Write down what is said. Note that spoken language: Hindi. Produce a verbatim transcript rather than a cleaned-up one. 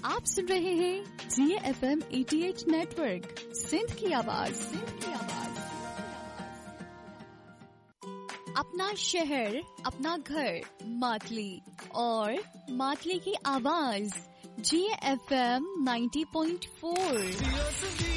आप सुन रहे हैं जी F M eighty eight network, Sindh की आवाज। सिंध की आवाज। अपना शहर, अपना घर, मातली और मातली की आवाज जी F M ninety point four.